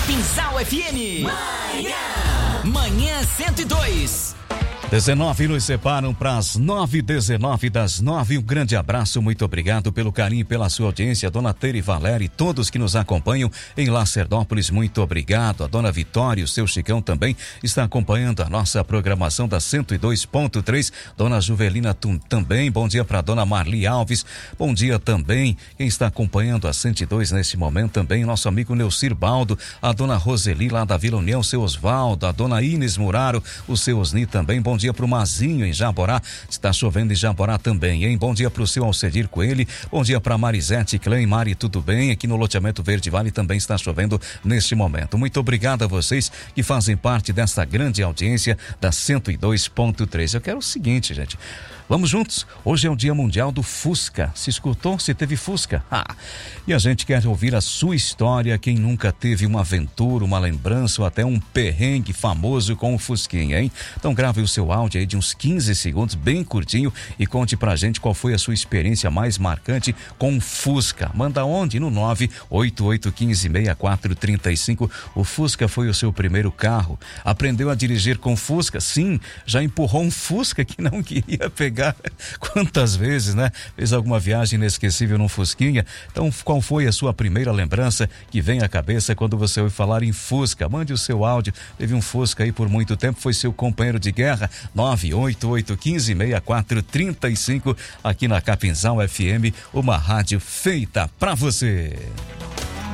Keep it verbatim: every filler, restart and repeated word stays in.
Capinzal F M. Manhã. Manhã cento e dois. dezenove nos separam para as nove e dezenove das nove. Um grande abraço, muito obrigado pelo carinho e pela sua audiência. Dona Tere e Valéria e todos que nos acompanham em Lacerdópolis, muito obrigado. A Dona Vitória e o seu Chicão também está acompanhando a nossa programação da cento e dois ponto três. Dona Juvelina tum, também. Bom dia para Dona Marli Alves. Bom dia também. Quem está acompanhando a cento e dois nesse momento também, nosso amigo Neucir Baldo, a Dona Roseli lá da Vila União, seu Osvaldo, a Dona Inês Muraro, o seu Osni também. Bom dia pro Mazinho em Jaborá, está chovendo em Jaborá também, hein? Bom dia pro seu Alcedir Coelho, bom dia pra Marisete Klein. Mari, tudo bem? Aqui no loteamento Verde Vale também está chovendo neste momento. Muito obrigado a vocês que fazem parte dessa grande audiência da cento e dois ponto três. Eu quero o seguinte, gente, vamos juntos, hoje é o Dia Mundial do Fusca. Se escutou? Se teve Fusca? Ah, e a gente quer ouvir a sua história, quem nunca teve uma aventura, uma lembrança ou até um perrengue famoso com o Fusquinha, hein? Então grave o seu áudio aí de uns quinze segundos, bem curtinho, e conte pra gente qual foi a sua experiência mais marcante com o Fusca. Manda onde? No nove oito oito um cinco seis quatro três cinco. O Fusca foi o seu primeiro carro. Aprendeu a dirigir com Fusca? Sim, já empurrou um Fusca que não queria pegar. Quantas vezes, né? Fez alguma viagem inesquecível num Fusquinha? Então, qual foi a sua primeira lembrança que vem à cabeça quando você ouve falar em Fusca? Mande o seu áudio. Teve um Fusca aí por muito tempo, foi seu companheiro de guerra. nove oito oito um cinco seis quatro três cinco, aqui na Capinzal F M, uma rádio feita pra você.